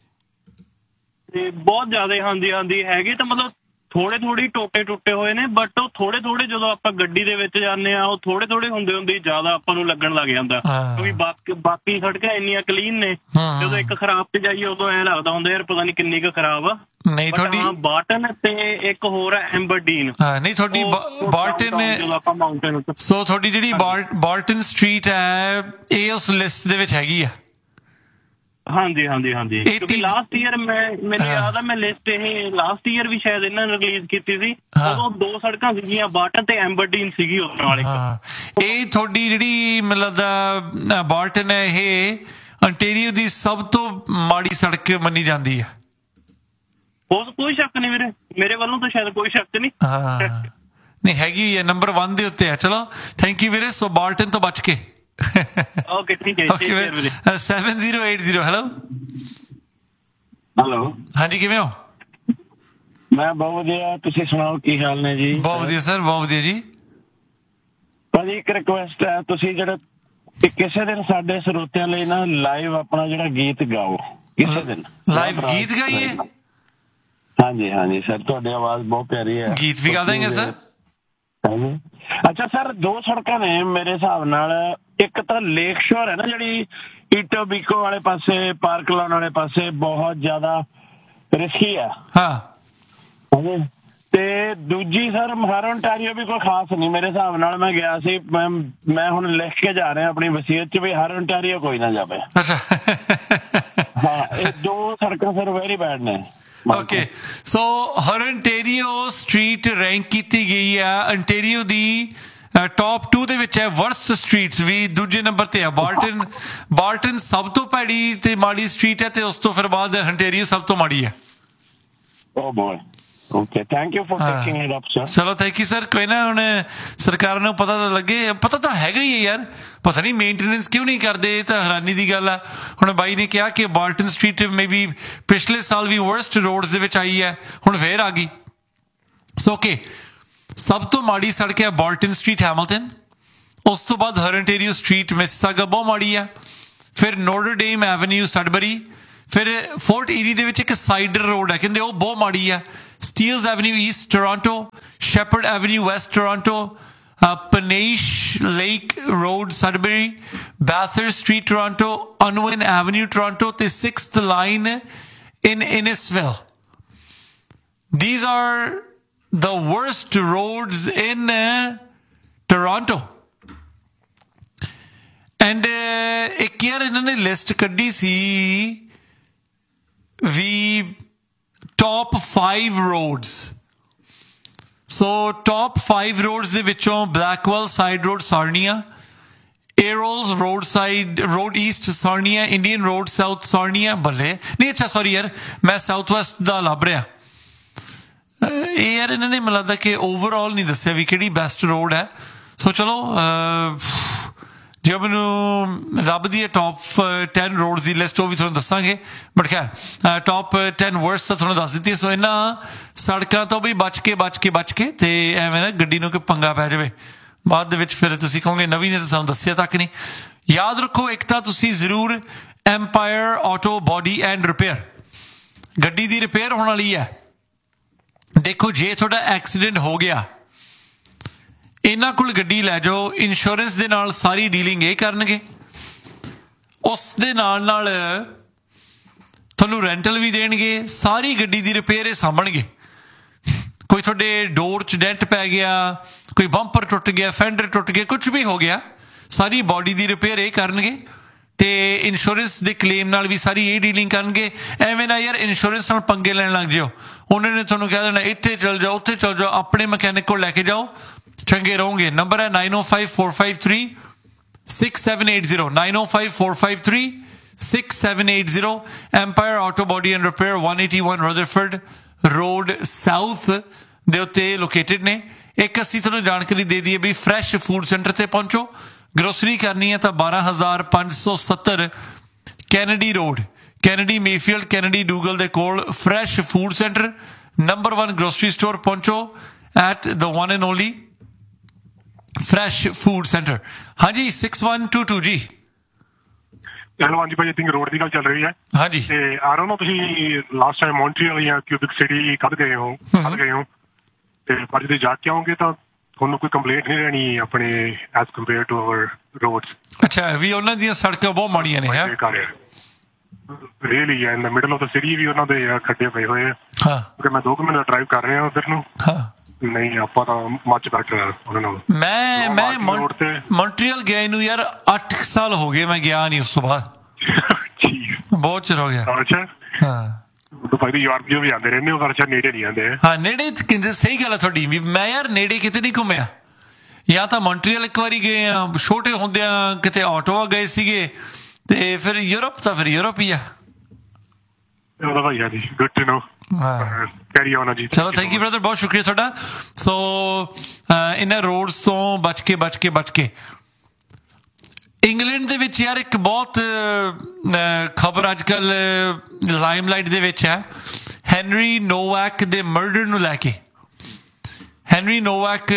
ਤੇ ਬਹੁਤ ਜ਼ਿਆਦਾ ਹਾਂਜੀ ਹਾਂਜੀ ਹੈਗੇ. ਤਾਂ ਮਤਲਬ ਥੋੜੇ ਥੋੜੇ ਟੋਟੇ ਟੁੱਟੇ ਹੋਏ ਨੇ, ਬਟ ਉਹ ਥੋੜੇ ਥੋੜੇ ਜਦੋਂ ਆਪਾਂ ਗੱਡੀ ਦੇ ਵਿੱਚ ਜਾਂਦੇ ਆ, ਉਹ ਥੋੜੇ ਥੋੜੇ ਹੁੰਦੇ ਹੁੰਦੇ ਜ਼ਿਆਦਾ ਆਪਾਂ ਨੂੰ ਲੱਗਣ ਲੱਗ ਜਾਂਦਾ. ਕਿਉਂਕਿ ਬਾਕੀ ਬਾਕੀ ਸੜਕਾਂ ਇੰਨੀਆਂ ਕਲੀਨ ਨੇ, ਜਦੋਂ ਇੱਕ ਖਰਾਬ ਤੇ ਜਾਈਏ ਉਦੋਂ ਐਂ ਲੱਗਦਾ ਹੁੰਦਾ ਯਾਰ ਪਤਾ ਨਹੀਂ ਕਿੰਨੀ ਕੁ ਖਰਾਬ ਆ. ਨਹੀਂ ਤੁਹਾਡੀ ਬਾਰਟਨ ਤੇ ਇੱਕ ਹੋਰ ਹੈ ਐਂਬਰਡੀਨ. ਨਹੀਂ ਤੁਹਾਡੀ ਬਾਰਟਨ, ਸੋ ਤੁਹਾਡੀ ਜਿਹੜੀ ਬਾਰਟਨ ਸਟਰੀਟ ਹੈ ਇਹ ਉਸ ਲਿਸਟ ਦੇ ਵਿੱਚ ਹੈਗੀ ਆ? ਹਾਂਜੀ ਹਾਂਜੀ ਹਾਂਜੀ ਕਿਉਂਕਿ ਲਾਸਟ ਈਅਰ ਮੈਂ ਮੈਨੂੰ ਯਾਦ ਆ ਮੈਂ ਲਿਸਟ ਇਹ ਲਾਸਟ ਈਅਰ ਵੀ ਸ਼ਾਇਦ ਇਹਨਾਂ ਨੇ ਰਿਲੀਜ਼ ਕੀਤੀ ਸੀ ਉਦੋਂ ਦੋ ਸੜਕਾਂ ਸੀਗੀਆਂ ਬਾਰਟਨ ਤੇ ਐਂਬਰਡੀਨ ਸੀਗੀ ਉਸ ਨਾਲ ਇੱਕ ਇਹ ਤੁਹਾਡੀ ਜਿਹੜੀ ਮਤਲਬ ਬਾਰਟਨ ਹੈ ਇਹ ਅੰਟੇਰੀਓ ਦੀ ਸਭ ਤੋਂ ਮਾੜੀ ਸੜਕ ਮੰਨੀ ਜਾਂਦੀ ਹੈ ਉਸ ਕੋਈ ਸ਼ੱਕ ਨਹੀਂ ਵੀਰੇ ਮੇਰੇ ਵੱਲੋਂ ਤਾਂ ਸ਼ਾਇਦ ਕੋਈ ਸ਼ੱਕ ਨਹੀਂ ਹਾਂ ਨਹੀਂ ਹੈਗੀ ਹੈ ਨੰਬਰ ਇੱਕ ਦੇ ਉੱਤੇ ਹੈ ਚਲੋ ਥੈਂਕ ਯੂ ਵੀਰੇ ਸੋ ਬਾਰਟਨ ਤੋਂ ਬਚ ਕੇ ਓਕੇ ਠੀਕ ਹੈ seven zero eight zero hello hello ਹਾਂਜੀ ਕਿਵੇਂ ਹੋ ਮੈਂ ਬਹੁਤ ਵਧੀਆ ਤੁਸੀਂ ਸੁਣਾਓ ਕੀ ਹਾਲ ਨੇ ਜੀ ਬਹੁਤ ਵਧੀਆ ਸਰ ਬਹੁਤ ਵਧੀਆ ਜੀ ਭਾਜੀ ਇੱਕ ਰਿਕੁਐਸਟ ਹੈ ਤੁਸੀਂ ਜਿਹੜਾ ਕਿਸੇ ਦਿਨ ਸਾਡੇ ਸਰੋਤਿਆਂ ਲਈ ਨਾ ਲਾਈਵ ਆਪਣਾ ਜਿਹੜਾ ਗੀਤ ਗਾਓ ਕਿਸੇ ਦਿਨ ਲਾਈਵ ਗੀਤ ਗਾਈਏ ਹਾਂਜੀ ਹਾਂਜੀ ਸਰ ਤੁਹਾਡੀ ਆਵਾਜ਼ ਬਹੁਤ ਪਿਆਰੀ ਹੈ ਗੀਤ ਵੀ ਗਾ ਦੇਂਗੇ ਸਰ ਅੱਛਾ ਸਰ ਦੋ ਸੜਕਾਂ ਨੇ ਮੇਰੇ ਹਿਸਾਬ ਨਾਲ ਇੱਕ ਤਾਂ ਲੇਕ ਸ਼ੋਰ ਹੈ ਨਾ ਜਿਹੜੀ ਈਟੋਬੀਕੋ ਵਾਲੇ ਪਾਸੇ ਪਾਰਕ ਲਾਉਣ ਵਾਲੇ ਪਾਸੇ ਬਹੁਤ ਜ਼ਿਆਦਾ ਰਿਸਕੀ ਹੈ ਹਾਂ ਤੇ ਦੂਜੀ ਸਰ ਮਹਾਰ ਓਨਟਾਰੀਓ ਵੀ ਕੋਈ ਖਾਸ ਨਹੀਂ ਮੇਰੇ ਹਿਸਾਬ ਨਾਲ ਮੈਂ ਗਿਆ ਸੀ ਮੈਂ ਮੈਂ ਹੁਣ ਲਿਖ ਕੇ ਜਾ ਰਿਹਾ ਆਪਣੀ ਵਸੀਅਤ ਚ ਵੀ ਹਰ ਓਨਟਾਰੀਓ ਕੋਈ ਨਾ ਜਾਵੇ ਅੱਛਾ ਹਾਂ ਇਹ ਦੋ ਸੜਕਾਂ ਸਰ ਵੈਰੀ ਬੈਡ ਨੇ ਓਕੇ ਸੋ ਹਰ ਅੰਟੇਰੀਓ ਸਟਰੀਟ ਰੈਂਕ ਕੀਤੀ ਗਈ ਹੈ ਅੰਟੇਰੀਓ ਦੀ ਟੌਪ ਟੂ ਦੇ ਵਿੱਚ ਹੈ ਵਰਸਟ ਸਟਰੀਟ ਵੀ ਦੂਜੇ ਨੰਬਰ ਤੇ ਹੈ ਬਾਰਟਨ ਬਾਰਟਨ ਸਭ ਤੋਂ ਭੈੜੀ ਤੇ ਮਾੜੀ ਸਟਰੀਟ ਹੈ ਤੇ ਉਸ ਤੋਂ ਫਿਰ ਬਾਅਦ ਅੰਟੇਰੀਓ ਸਭ ਤੋਂ ਮਾੜੀ ਹੈ ਓ boy okay thank you for taking it up sir ਚਲੋ ਥੈਂਕ ਯੂ ਸਰ ਕੋਈ ਨਾ ਹੁਣ ਸਰਕਾਰ ਨੂੰ ਪਤਾ ਤਾਂ ਲੱਗੇ ਪਤਾ ਤਾਂ ਹੈਗਾ ਹੀ ਹੈ ਯਾਰ ਪਤਾ ਨਹੀਂ ਮੇਨਟੇਨੈਂਸ ਕਿਉਂ ਨਹੀਂ ਕਰਦੇ ਇਹ ਤਾਂ ਹੈਰਾਨੀ ਦੀ ਗੱਲ ਆ ਹੁਣ ਬਾਈ ਨੇ ਕਿਹਾ ਕਿ ਬਾਰਟਨ ਸਟਰੀਟ ਮੇ ਬੀ ਪਿਛਲੇ ਸਾਲ ਵੀ ਵਰਸਟ ਰੋਡਸ ਦੇ ਵਿੱਚ ਆਈ ਹੈ ਹੁਣ ਫੇਰ ਆ ਗਈ ਸੋ ਓਕੇ ਸਭ ਤੋਂ ਮਾੜੀ ਸੜਕ ਹੈ ਬਾਰਟਨ ਸਟਰੀਟ ਹੈਮਿਲਟਨ ਉਸ ਤੋਂ ਬਾਅਦ ਹਰ ਅੰਟੇਰੀਓ ਸਟਰੀਟ ਮਿਸਿਸਾਗਾ ਬਹੁਤ ਮਾੜੀ ਹੈ ਫਿਰ ਨੋਰਡਰ ਡੇਮ ਐਵਨਿਊ ਸਡਬਰੀ ਫਿਰ ਫੋਰਟ ਈਰੀ ਦੇ ਵਿੱਚ ਇੱਕ ਸਾਈਡਰ ਰੋਡ ਹੈ ਕਹਿੰਦੇ ਉਹ ਬਹੁਤ ਮਾੜੀ ਹੈ Steeles avenue East Toronto shepherd avenue West Toronto ਪਨੇਸ਼ lake road ਸਡਬਰੀ ਬੈਥਰ street Toronto ਅਨਵਿਨ avenue Toronto ਤੇ sixth line in ਇਨਿਸਵਿਲ these are the worst roads in uh, Toronto and uh, ਇੱਕ ਯਾਰ ਇਹਨਾਂ ਨੇ ਲਿਸਟ ਕੱਢੀ ਸੀ ਵੀ ਟੌਪ five roads ਸੋ top five roads ਦੇ ਵਿੱਚੋਂ ਬਲੈਕਵੈਲ side road ਸਾਰਨੀਆ ਏਰੋਲਸ road side road East ਸਾਰਨੀਆ Indian road south ਸਾਰਨੀਆ ਬੱਲੇ ਨਹੀਂ ਅੱਛਾ ਸੌਰੀ ਯਾਰ ਮੈਂ ਸਾਊਥ ਵੈਸਟ ਦਾ ਲੱਭ ਰਿਹਾ ਇਹ ਯਾਰ ਇਹਨਾਂ ਨੇ ਮੈਨੂੰ ਲੱਗਦਾ ਕਿ ਓਵਰਆਲ ਨਹੀਂ ਦੱਸਿਆ ਵੀ ਕਿਹੜੀ ਬੈਸਟ ਰੋਡ ਹੈ ਸੋ ਚਲੋ ਜੇ ਮੈਨੂੰ ਲੱਭਦੀ ਹੈ ਟੌਪ ten ਰੋਡਸ ਦੀ ਲਿਸਟ ਉਹ ਵੀ ਤੁਹਾਨੂੰ ਦੱਸਾਂਗੇ ਬਟ ਖੈਰ ਟੌਪ ten ਵਰਸਟ ਤਾਂ ਤੁਹਾਨੂੰ ਦੱਸ ਦਿੱਤੀ ਸੋ ਇਹਨਾਂ ਸੜਕਾਂ ਤੋਂ ਵੀ ਬਚ ਕੇ ਬਚ ਕੇ ਬਚ ਕੇ ਤੇ ਐਵੇਂ ਨਾ ਗੱਡੀ ਨੂੰ ਕੋਈ ਪੰਗਾ ਪੈ ਜਾਵੇ ਬਾਅਦ ਦੇ ਵਿੱਚ ਫਿਰ ਤੁਸੀਂ ਕਹੋਗੇ ਨਵੀਂ ਨੇ ਤਾਂ ਸਾਨੂੰ ਦੱਸਿਆ ਤੱਕ ਨਹੀਂ ਯਾਦ ਰੱਖੋ ਇੱਕ ਤਾਂ ਤੁਸੀਂ ਜ਼ਰੂਰ empire auto body and repair ਗੱਡੀ ਦੀ ਰਿਪੇਅਰ ਹੋਣ ਵਾਲੀ ਹੈ ਦੇਖੋ ਜੇ ਤੁਹਾਡਾ ਐਕਸੀਡੈਂਟ ਹੋ ਗਿਆ ਇਹਨਾਂ ਕੋਲ ਗੱਡੀ ਲੈ ਜਾਓ ਇੰਸ਼ੋਰੈਂਸ ਦੇ ਨਾਲ ਸਾਰੀ ਡੀਲਿੰਗ ਇਹ ਕਰਨਗੇ ਉਸ ਦੇ ਨਾਲ ਨਾਲ ਤੁਹਾਨੂੰ ਰੈਂਟਲ ਵੀ ਦੇਣਗੇ ਸਾਰੀ ਗੱਡੀ ਦੀ ਰਿਪੇਅਰ ਇਹ ਸਾਂਭਣਗੇ ਕੋਈ ਤੁਹਾਡੇ ਡੋਰ 'ਚ ਡੈਂਟ ਪੈ ਗਿਆ ਕੋਈ ਬੰਪਰ ਟੁੱਟ ਗਿਆ ਫੈਂਡਰ ਟੁੱਟ ਗਿਆ ਕੁਝ ਵੀ ਹੋ ਗਿਆ ਸਾਰੀ ਬਾਡੀ ਦੀ ਰਿਪੇਅਰ ਇਹ ਕਰਨਗੇ ਤੇ ਇੰਸ਼ੋਰੈਂਸ ਦੇ ਕਲੇਮ ਨਾਲ ਵੀ ਸਾਰੀ ਇਹ ਡੀਲਿੰਗ ਕਰਨਗੇ ਐਵੇਂ ਨਾ ਯਾਰ ਇੰਸ਼ੋਰੈਂਸ ਨਾਲ ਪੰਗੇ ਲੈਣ ਲੱਗ ਜਿਓ ਉਹਨਾਂ ਨੇ ਤੁਹਾਨੂੰ ਕਹਿ ਦੇਣਾ ਇੱਥੇ ਚੱਲ ਜਾਓ ਉੱਥੇ ਚੱਲ ਜਾਓ ਆਪਣੇ ਮਕੈਨਿਕ ਕੋਲ ਲੈ ਕੇ ਜਾਓ ਚੰਗੇ ਰਹੋਗੇ ਨੰਬਰ ਹੈ nine oh five four five three six seven eight zero nine oh five four five three six seven eight zero Empire Auto Body and Repair one eighty-one Rutherford Road South ਦੇ ਉੱਤੇ located ਨੇ ਇੱਕ ਅਸੀਂ ਤੁਹਾਨੂੰ ਜਾਣਕਾਰੀ ਦੇ ਦਈਏ ਵੀ fresh food centre ਤੇ ਪਹੁੰਚੋ ਗਰੋਸਰੀ ਕਰਨੀ ਹੈ ਤਾਂ ਬਾਰਾਂ ਹਜ਼ਾਰ ਪੰਜ ਸੌ ਸੱਤਰ Kennedy road Kennedy Mayfield Kennedy ਡੂਗਲ ਦੇ ਕੋਲ fresh food centre number one grocery store ਪਹੁੰਚੋ at the one and only fresh food centre ਹਾਂਜੀ six one two two ਜੀ ਹੈਲੋ ਹਾਂਜੀ ਭਾਜੀ ਥਿੰਕ ਰੋਡ ਦੀ ਗੱਲ ਚੱਲ ਰਹੀ ਹੈ ਹਾਂਜੀ ਤੇ ਆ ਰੋ ਨਾ ਤੁਸੀਂ ਲਾਸਟ ਟਾਈਮ ਮੌਂਟਰੀਅਲ ਜਾਂ ਕਿਊਬਿਕ ਸਿਟੀ ਕਦ ਗਏ ਹੋ ਕਦ ਗਏ ਹੋ ਤੇ ਪਰ ਜੇ ਜਾ ਕੇ ਆਓਗੇ ਤਾਂ ਤੁਹਾਨੂੰ ਕੋਈ ਕੰਪਲੇਂਟ ਨਹੀਂ ਰਹਿਣੀ ਆਪਣੇ as compare to our roads ਅੱਛਾ ਵੀ ਉਹਨਾਂ ਦੀਆਂ ਸੜਕਾਂ ਬਹੁਤ ਮਾੜੀਆਂ ਨੇ ਹੈ really in the middle of the city ਵੀ ਉਹਨਾਂ ਦੇ ਖੱਡੇ ਪਏ ਹੋਏ ਆ ਹਾਂ ਕਿਉਂਕਿ ਮੈਂ ਦੋ ਕੁ ਮਿੰਟ ਡਰਾਈਵ ਕਰ ਰਿਹਾ ਉਧਰ ਨੂੰ ਹਾਂ ਨਹੀਂ ਆਪਾਂ ਤਾਂ ਮੱਚ ਬੈਟਰ ਉਹਨਾਂ ਨਾਲ ਮੈਂ ਮੈਂ ਮੌਂਟਰੀਅਲ ਗਿਆ ਨੂੰ ਯਾਰ ਅੱਠ ਸਾਲ ਹੋ ਗਏ ਮੈਂ ਗਿਆ ਨਹੀਂ ਉਸ ਤੋਂ ਬਾਅਦ ਬਹੁਤ ਚਿਰ ਹੋ ਗਿਆ। ਅੱਛਾ ਹਾਂ ਉਦੋਂ ਭਾਈ ਯੂਰਪ ਜੋ ਵੀ ਆਉਂਦੇ ਰਹਿੰਦੇ ਹੋ, ਪਰ ਅੱਛਾ ਨੇੜੇ ਨਹੀਂ ਆਉਂਦੇ। ਹਾਂ ਨੇੜੇ ਕਹਿੰਦੇ, ਸਹੀ ਗੱਲ ਹੈ ਤੁਹਾਡੀ ਵੀ। ਮੈਂ ਯਾਰ ਨੇੜੇ ਕਿਤੇ ਨਹੀਂ ਘੁੰਮਿਆ, ਜਾਂ ਤਾਂ ਮੌਂਟਰੀਅਲ ਇੱਕ ਵਾਰੀ ਗਏ ਆ, ਛੋਟੇ ਹੁੰਦਿਆਂ ਕਿਤੇ ਆਟੋਵਾ ਗਏ ਸੀਗੇ, ਤੇ ਫਿਰ ਯੂਰਪ ਤਾਂ ਫਿਰ ਯੂਰਪ ਹੀ ਆ। ਉਹਦਾ ਭਾਈ ਹਾਂਜੀ, good to know. Carry on ਜੀ। ਚਲੋ ਥੈਂਕ ਯੂ ਬ੍ਰਦਰ, ਬਹੁਤ ਸ਼ੁਕਰੀਆ ਤੁਹਾਡਾ। ਸੋ ਇਹਨਾਂ ਰੋਡਸ ਤੋਂ ਬਚ ਕੇ ਬਚ ਕੇ ਬਚ ਕੇ ਇੰਗਲੈਂਡ ਦੇ ਵਿੱਚ ਯਾਰ ਇੱਕ ਬਹੁਤ ਖਬਰ ਅੱਜ ਕੱਲ੍ਹ ਲਾਈਮਲਾਈਟ ਦੇ ਵਿੱਚ ਹੈ, ਹੈਨਰੀ ਨੋਵੈਕ ਦੇ ਮਰਡਰ ਨੂੰ ਲੈ ਕੇ। ਹੈਨਰੀ ਨੋਵੈਕ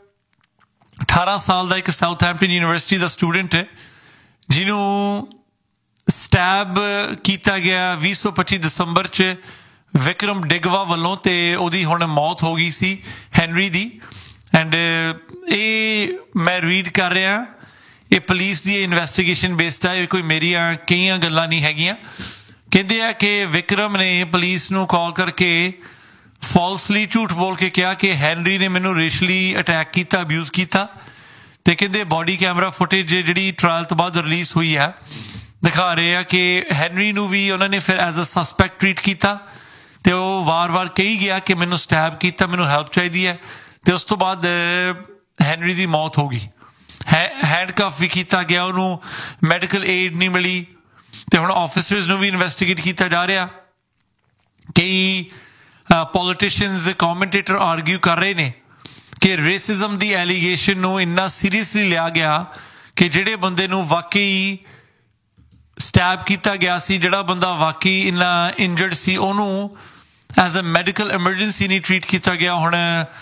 ਅਠਾਰਾਂ ਸਾਲ ਦਾ ਇੱਕ ਸਾਊਥਹੈਂਪਟਨ ਯੂਨੀਵਰਸਿਟੀ ਦਾ ਸਟੂਡੈਂਟ ਹੈ, ਜਿਹਨੂੰ ਸਟੈਬ ਕੀਤਾ ਗਿਆ ਵੀਹ ਸੌ ਪੱਚੀ ਦਸੰਬਰ 'ਚ ਵਿਕਰਮ ਡਿਗਵਾ ਵੱਲੋਂ, ਤੇ ਉਹਦੀ ਹੁਣ ਮੌਤ ਹੋ ਗਈ ਸੀ ਹੈਨਰੀ ਦੀ। ਐਂਡ ਇਹ ਮੈਂ ਰੀਡ ਕਰ ਰਿਹਾ, ਇਹ ਪੁਲਿਸ ਦੀ ਇਨਵੈਸਟੀਗੇਸ਼ਨ ਬੇਸਡ ਹੈ, ਕੋਈ ਮੇਰੀਆਂ ਕਈਆਂ ਗੱਲਾਂ ਨਹੀਂ ਹੈਗੀਆਂ। ਕਹਿੰਦੇ ਆ ਕਿ ਵਿਕਰਮ ਨੇ ਪੁਲਿਸ ਨੂੰ ਕਾਲ ਕਰਕੇ ਫਾਲਸਲੀ ਝੂਠ ਬੋਲ ਕੇ ਕਿਹਾ ਕਿ ਹੈਨਰੀ ਨੇ ਮੈਨੂੰ ਰੇਸ਼ਲੀ ਅਟੈਕ ਕੀਤਾ, ਅਬਿਊਜ਼ ਕੀਤਾ। ਤੇ ਕਹਿੰਦੇ ਬੋਡੀ ਕੈਮਰਾ ਫੁਟੇਜ ਜਿਹੜੀ ਟ੍ਰਾਇਲ ਤੋਂ ਬਾਅਦ ਰਿਲੀਜ਼ ਹੋਈ ਹੈ, ਦਿਖਾ ਰਹੇ ਆ ਕਿ ਹੈਨਰੀ ਨੂੰ ਵੀ ਉਹਨਾਂ ਨੇ ਫਿਰ ਐਜ਼ ਅ ਸਸਪੈਕਟ ਟ੍ਰੀਟ ਕੀਤਾ, ਤੇ ਉਹ ਵਾਰ-ਵਾਰ ਕਹੀ ਗਿਆ ਕਿ ਮੈਨੂੰ ਸਟੈਬ ਕੀਤਾ, ਮੈਨੂੰ ਹੈਲਪ ਚਾਹੀਦੀ ਹੈ। ਤੇ ਉਸ ਤੋਂ ਬਾਅਦ ਹੈਨਰੀ ਦੀ ਮੌਤ ਹੋ ਗਈ। ਹੈਂਡਕਫ ਵੀ ਕੀਤਾ ਗਿਆ, ਉਹਨੂੰ ਮੈਡੀਕਲ ਏਡ ਨਹੀਂ ਮਿਲੀ, ਤੇ ਹੁਣ ਆਫਿਸਰਸ ਨੂੰ ਵੀ ਇਨਵੈਸਟੀਗੇਟ ਕੀਤਾ ਜਾ ਰਿਹਾ। ਕਈ ਪੋਲੀਟੀਸ਼ੀਅਨਸ, ਕਮੈਂਟੇਟਰ ਆਰਗਿਊ ਕਰ ਰਹੇ ਨੇ ਕਿ ਰੇਸਿਜ਼ਮ ਦੀ ਐਲੀਗੇਸ਼ਨ ਨੂੰ ਇੰਨਾ ਸੀਰੀਅਸਲੀ ਲਿਆ ਗਿਆ ਕਿ ਜਿਹੜੇ ਬੰਦੇ ਨੂੰ ਵਾਕਈ ਸਟੈਬ ਕੀਤਾ ਗਿਆ ਸੀ, ਜਿਹੜਾ ਬੰਦਾ ਵਾਕਈ ਇੰਨਾ ਇੰਜਰਡ ਸੀ, ਉਹਨੂੰ ਐਜ਼ ਅ ਮੈਡੀਕਲ ਐਮਰਜੈਂਸੀ ਨਹੀਂ ਟਰੀਟ ਕੀਤਾ ਗਿਆ। ਹੁਣ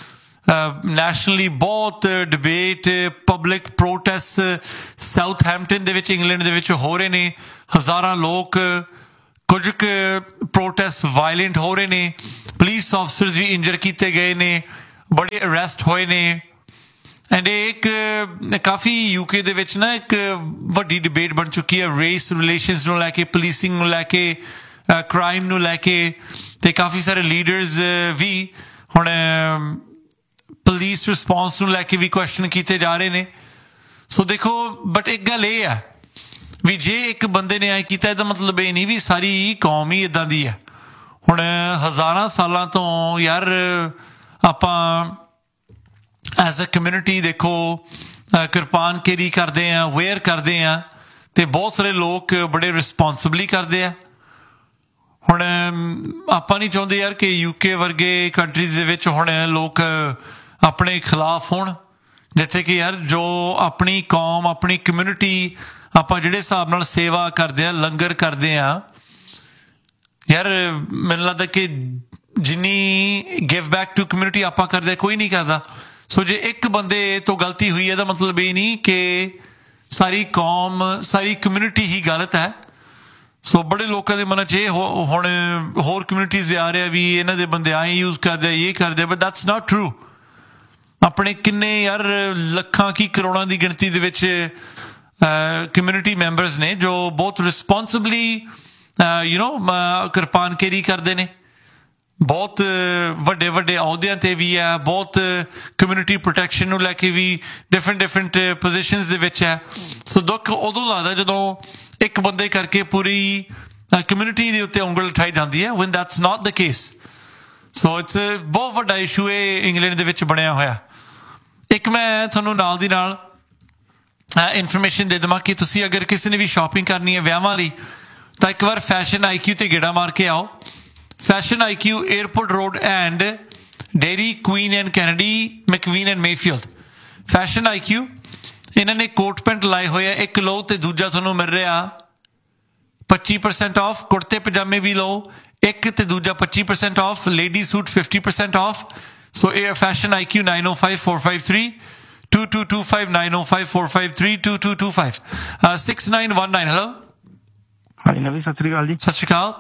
ਨੈਸ਼ਨਲੀ ਬਹੁਤ ਡਿਬੇਟ, ਪਬਲਿਕ ਪ੍ਰੋਟੈਸਟ ਸਾਊਥਹੈਂਪਟਨ ਦੇ ਵਿੱਚ, ਇੰਗਲੈਂਡ ਦੇ ਵਿੱਚ ਹੋ ਰਹੇ ਨੇ। ਹਜ਼ਾਰਾਂ ਲੋਕ, ਕੁਝ ਕੁ ਪ੍ਰੋਟੈਸਟ ਵਾਇਲੈਂਟ ਹੋ ਰਹੇ ਨੇ, ਪੁਲਿਸ ਆਫਿਸਰਸ ਵੀ ਇੰਜਰ ਕੀਤੇ ਗਏ ਨੇ, ਬੜੇ ਅਰੈਸਟ ਹੋਏ ਨੇ। ਐਂਡ ਇਹ ਇੱਕ ਕਾਫੀ ਯੂਕੇ ਦੇ ਵਿੱਚ ਨਾ ਇੱਕ ਵੱਡੀ ਡਿਬੇਟ ਬਣ ਚੁੱਕੀ ਹੈ ਰੇਸ ਰਿਲੇਸ਼ਨਸ ਨੂੰ ਲੈ ਕੇ, ਪੁਲਿਸਿੰਗ ਨੂੰ ਲੈ ਕੇ, ਕ੍ਰਾਈਮ ਨੂੰ ਲੈ ਕੇ। ਤੇ ਕਾਫੀ ਸਾਰੇ ਲੀਡਰਸ ਵੀ ਹੁਣ ਪੁਲਿਸ ਰਿਸਪੌਂਸ ਨੂੰ ਲੈ ਕੇ ਵੀ ਕੁਐਸਚਨ ਕੀਤੇ ਜਾ ਰਹੇ ਨੇ। ਸੋ ਦੇਖੋ, ਬਟ ਇੱਕ ਗੱਲ ਇਹ ਹੈ ਵੀ ਜੇ ਇੱਕ ਬੰਦੇ ਨੇ ਐ ਕੀਤਾ, ਇਹਦਾ ਮਤਲਬ ਇਹ ਨਹੀਂ ਵੀ ਸਾਰੀ ਕੌਮ ਹੀ ਇੱਦਾਂ ਦੀ ਹੈ। ਹੁਣ ਹਜ਼ਾਰਾਂ ਸਾਲਾਂ ਤੋਂ ਯਾਰ ਆਪਾਂ ਐਜ਼ ਅ ਕਮਿਊਨਿਟੀ ਦੇਖੋ ਕਿਰਪਾਨ ਕੇਰੀ ਕਰਦੇ ਆ, ਵੇਅਰ ਕਰਦੇ ਆ, ਤੇ ਬਹੁਤ ਸਾਰੇ ਲੋਕ ਬੜੇ ਰਿਸਪੌਂਸਿਬਲੀ ਕਰਦੇ ਆ। ਹੁਣ ਆਪਾਂ ਨਹੀਂ ਚਾਹੁੰਦੇ ਯਾਰ ਕਿ ਯੂਕੇ ਵਰਗੇ ਕੰਟਰੀਜ਼ ਦੇ ਵਿੱਚ ਹੁਣ ਲੋਕ ਆਪਣੇ ਖਿਲਾਫ ਹੋਣ, ਜਿੱਥੇ ਕਿ ਯਾਰ ਜੋ ਆਪਣੀ ਕੌਮ, ਆਪਣੀ ਕਮਿਊਨਿਟੀ, ਆਪਾਂ ਜਿਹੜੇ ਹਿਸਾਬ ਨਾਲ ਸੇਵਾ ਕਰਦੇ ਆ, ਲੰਗਰ ਕਰਦੇ ਆ, ਯਾਰ ਮੈਨੂੰ ਲੱਗਦਾ ਕਿ ਜਿੰਨੀ ਗਿਵ ਬੈਕ ਟੂ ਕਮਿਊਨਿਟੀ ਆਪਾਂ ਕਰਦੇ ਕੋਈ ਨਹੀਂ ਕਰਦਾ। ਸੋ ਜੇ ਇੱਕ ਬੰਦੇ ਤੋਂ ਗਲਤੀ ਹੋਈ ਹੈ, ਇਹਦਾ ਮਤਲਬ ਇਹ ਨਹੀਂ ਕਿ ਸਾਰੀ ਕੌਮ, ਸਾਰੀ ਕਮਿਊਨਿਟੀ ਹੀ ਗਲਤ ਹੈ। ਸੋ ਬੜੇ ਲੋਕਾਂ ਦੇ ਮਨਾਂ 'ਚ ਇਹ ਹੁਣ ਹੋਰ ਕਮਿਊਨਿਟੀਜ਼ ਆ ਰਿਹਾ ਵੀ ਇਹਨਾਂ ਦੇ ਬੰਦੇ ਆਏ ਯੂਜ਼ ਕਰਦੇ, ਇਹ ਕਰਦੇ, ਬਟ ਦੈਟਸ ਨਾਟ ਟਰੂ। ਆਪਣੇ ਕਿੰਨੇ ਯਾਰ ਲੱਖਾਂ ਕੀ ਕਰੋੜਾਂ ਦੀ ਗਿਣਤੀ ਦੇ ਵਿੱਚ ਕਮਿਊਨਿਟੀ ਮੈਂਬਰਸ ਨੇ ਜੋ ਬਹੁਤ ਰਿਸਪੌਂਸਿਬਲੀ ਯੂ ਨੋ ਕਿਰਪਾਨ ਕੇਰੀ ਕਰਦੇ ਨੇ, ਬਹੁਤ ਵੱਡੇ ਵੱਡੇ ਅਹੁਦਿਆਂ 'ਤੇ ਵੀ ਹੈ, ਬਹੁਤ ਕਮਿਊਨਿਟੀ ਪ੍ਰੋਟੈਕਸ਼ਨ ਨੂੰ ਲੈ ਕੇ ਵੀ ਡਿਫਰੈਂਟ ਡਿਫਰੈਂਟ ਪੋਜੀਸ਼ਨਸ ਦੇ ਵਿੱਚ ਹੈ। ਸੋ ਦੁੱਖ ਉਦੋਂ ਲੱਗਦਾ ਜਦੋਂ ਇੱਕ ਬੰਦੇ ਕਰਕੇ ਪੂਰੀ ਕਮਿਊਨਿਟੀ ਦੇ ਉੱਤੇ ਉਂਗਲ ਉਠਾਈ ਜਾਂਦੀ ਹੈ, van that's not the case. So it's ਬਹੁਤ ਵੱਡਾ ਇਸ਼ੂ ਇਹ ਇੰਗਲੈਂਡ ਦੇ ਵਿੱਚ ਬਣਿਆ ਹੋਇਆ। ਇੱਕ ਮੈਂ ਤੁਹਾਨੂੰ ਨਾਲ ਦੀ ਨਾਲ ਇਨਫੋਰਮੇਸ਼ਨ ਦੇ ਦੇਵਾਂ ਕਿ ਤੁਸੀਂ ਅਗਰ ਕਿਸੇ ਨੇ ਵੀ ਸ਼ਾਪਿੰਗ ਕਰਨੀ ਹੈ ਵਿਆਹਾਂ ਲਈ, ਤਾਂ ਇੱਕ ਵਾਰ ਫੈਸ਼ਨ ਆਈ ਕਿਊ ਤੇ ਗੇੜਾ ਮਾਰ ਕੇ ਆਓ। Fashion I Q, airport road and dairy Queen and Kennedy, ਮੈਕਵੀਨ and Mayfield. Fashion ਆਈ ਕਿਊ, ਇਹਨਾਂ ਨੇ ਕੋਟ ਪੈਂਟ ਲਾਏ ਹੋਏ ਆ, ਇੱਕ ਲਓ ਤੇ ਦੂਜਾ ਤੁਹਾਨੂੰ ਮਿਲ ਰਿਹਾ ਪੱਚੀ ਪਰਸੈਂਟ ਆਫ। ਕੁੜਤੇ ਪਜਾਮੇ ਵੀ ਲਓ, ਇੱਕ ਤੇ ਦੂਜਾ ਪੱਚੀ percent off. Lady suit fifty percent off. ਸੋ ਇਹ fashion I Q nine O five four five three two to to five nine O five four five three two to to five six nine one nine. Hello ਹਾਂਜੀ ਨਵੀਂ, ਸਤਿ ਸ੍ਰੀ ਅਕਾਲ ਜੀ। ਸਤਿ ਸ਼੍ਰੀ ਅਕਾਲ।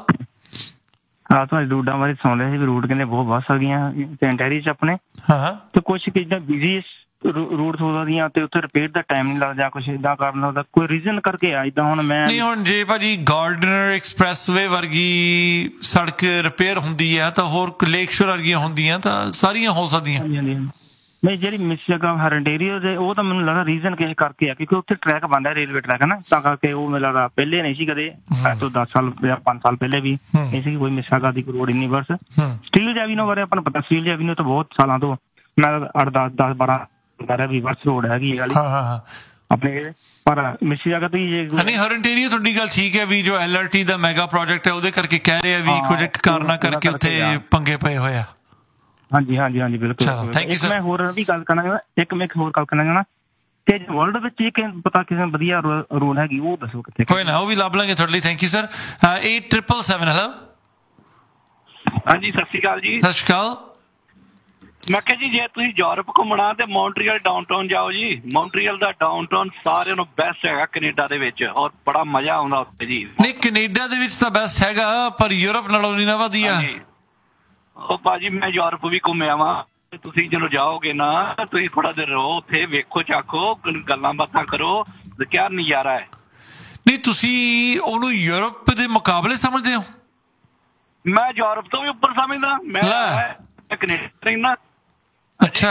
ਆ ਤੁਹਾਡੇ ਰੂਟਾਂ ਬਾਰੇ ਸੁਣ ਰਿਹਾ ਸੀ ਵੀ ਰੂਟ ਕਹਿੰਦੇ ਬਹੁਤ ਵੱਧ ਸਕਦੀਆਂ ਟੈਂਟੈਰੀ 'ਚ ਆਪਣੇ, ਹਾਂ, ਤੇ ਕੁਛ ਕਿੱਦਾਂ ਬਿਜ਼ੀ ਰੂਟ ਹੋ ਸਕਦੀਆਂ ਤੇ ਉੱਥੇ ਰਿਪੇਅਰ ਦਾ ਟਾਈਮ ਨਹੀਂ ਲੱਗਦਾ, ਕੁਛ ਏਦਾਂ ਕਰਨ ਦਾ ਕੋਈ ਰੀਜ਼ਨ ਕਰਕੇ ਆ ਇੱਦਾਂ। ਹੁਣ ਮੈਂ ਨਹੀਂ, ਹੁਣ ਜੇ ਭਾਜੀ ਗਾਰਡਨਰ ਐਕਸਪ੍ਰੈਸਵੇ ਵਰਗੀ ਸੜਕ ਰਿਪੇਅਰ ਹੁੰਦੀ ਹੈ ਤਾਂ ਹੋਰ ਲੇਕ ਸ਼ੋਰ ਵਰਗੀਆਂ ਹੁੰਦੀਆਂ ਤਾਂ ਸਾਰੀਆਂ ਹੋ ਸਕਦੀਆਂ। ਹਾਂਜੀ ਹਾਂਜੀ ਨਹੀਂ ਜਿਹੜੀ ਮਿਸਿਗਾ ਹਰੰਡੇਰੀਓ ਦੇ ਉਹ ਤਾਂ ਮੈਨੂੰ ਲੱਗਦਾ ਰੀਜ਼ਨ ਕਿਸੇ ਕਰਕੇ ਆ ਕਿਉਂਕਿ ਉੱਥੇ ਟਰੈਕ ਬਣਦਾ ਰੇਲਵੇ ਟਰੈਕ ਹੈ ਨਾ ਤਾਂ ਕਰਕੇ ਉਹ ਮੈਨੂੰ ਲੱਗਦਾ ਪਹਿਲੇ ਨਹੀਂ ਸੀ ਕਦੇ ਅੱਜ ਤੋਂ ਦਸ ਸਾਲ ਜਾਂ ਪੰਜ ਸਾਲ ਪਹਿਲੇ ਵੀ ਨਹੀਂ ਸੀ ਕੋਈ ਮਿਸਿਗਾ ਦੀ ਰੋਡ ਯੂਨੀਵਰਸ ਸਟੀਲ ਜੈਵੀਨੋ ਬਾਰੇ ਆਪਾਂ ਨੂੰ ਪਤਾ ਸਟੀਲ ਜੈਵੀਨੋ ਤਾਂ ਬਹੁਤ ਸਾਲਾਂ ਤੋਂ ਮੈਂ ਅੱਠ ਦਸ ਦਸ ਬਾਰਾਂ ਬਾਰਾਂ ਵੀ ਵਰਸ ਰੋਡ ਹੈਗੀ ਇਹ ਵਾਲੀ ਹਾਂ ਹਾਂ ਆਪਣੇ ਪਰ ਮਿਸਿਗਾ ਤੋਂ ਹੀ ਨਹੀਂ ਹਰੰਟੇਰੀਓ ਤੁਹਾਡੀ ਗੱਲ ਠੀਕ ਹੈ ਵੀ ਜੋ ਐਲ ਆਰ ਟੀ ਦਾ ਮੈਗਾ ਪ੍ਰੋਜੈਕਟ ਹੈ ਉਹਦੇ ਕਰਕੇ ਕਹਿ ਰਹੇ ਆ ਵੀ ਕੁਝ ਕਾਰਨਾਂ ਕਰਕੇ ਉੱਥੇ ਪੰਗੇ ਪਏ ਹੋਏ ਆ ਹਾਂਜੀ ਹਾਂਜੀ ਹਾਂਜੀ ਬਿਲਕੁਲ ਥੈਂਕ ਯੂ ਸਰ ਮੈਂ ਹੋਰ ਵੀ ਗੱਲ ਕਰਨਾ ਚਾਹੁੰਦਾ ਇੱਕ ਮੈਂ ਇੱਕ ਹੋਰ ਗੱਲ ਕਰਨਾ ਚਾਹੁੰਦਾ ਕਿ ਵਰਲਡ ਵਿੱਚ ਇੱਕ ਪਤਾ ਕਿਸੇ ਵਧੀਆ ਰੋਡ ਹੈਗੀ ਉਹ ਦੱਸੋ ਕਿੱਥੇ ਕੋਈ ਨਾ ਉਹ ਵੀ ਲੱਭ ਲਾਂਗੇ ਤੁਹਾਡੇ ਲਈ thank you sir eight triple seven hello ਹਾਂਜੀ ਸਤਿ ਸ਼੍ਰੀ ਅਕਾਲ ਜੀ ਸਤਿ ਸ਼੍ਰੀ ਅਕਾਲ ਮੈਂ ਕਿਹਾ ਜੀ ਜੇ ਤੁਸੀਂ ਯੂਰਪ ਘੁੰਮਣਾ ਤੇ ਮੌਂਟਰੀਅਲ ਡਾਊਨਟਾਊਨ ਜਾਓ ਜੀ ਮੌਂਟਰੀਅਲ ਦਾ ਡਾਊਨਟਾਊਨ ਸਾਰਿਆਂ ਨੂੰ ਬੈਸਟ ਹੈਗਾ ਕੈਨੇਡਾ ਦੇ ਵਿੱਚ ਔਰ ਬੜਾ ਮਜ਼ਾ ਆਉਂਦਾ ਉੱਥੇ ਜੀ ਨਹੀਂ ਕੈਨੇਡਾ ਦੇ ਵਿੱਚ ਤਾਂ ਬੈਸਟ ਹੈਗਾ ਪਰ ਯੂਰਪ ਨਾਲੋਂ ਨਹੀਂ ਨਾ ਵਧੀਆ ਉਹ ਭਾਜੀ ਮੈਂ ਯੂਰਪ ਵੀ ਘੁੰਮਿਆ ਵਾਂ ਤੁਸੀਂ ਜਦੋਂ ਜਾਓਗੇ ਨਾ ਤੁਸੀਂ ਥੋੜਾ ਦੇਰ ਰਹੋ ਉੱਥੇ ਵੇਖੋ ਚਾਖੋ ਗੱਲਾਂ ਬਾਤਾਂ ਕਰੋ ਕਿਆ ਨਜ਼ਾਰਾ ਹੈ ਨਹੀਂ ਤੁਸੀਂ ਉਹਨੂੰ ਯੂਰਪ ਦੇ ਮੁਕਾਬਲੇ ਸਮਝਦੇ ਹੋ ਮੈਂ ਯੂਰਪ ਤੋਂ ਵੀ ਉੱਪਰ ਸਮਝਦਾ ਮੈਂ ਕੈਨੇਡਾ ਰਹਿਣਾ ਅੱਛਾ